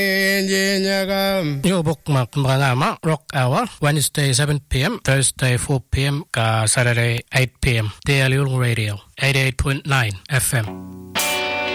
Yo bookmark mga Rock Hour, Wednesday 7 p.m., Thursday 4 p.m., Saturday 8 p.m. Daily Radio, 88.9 FM.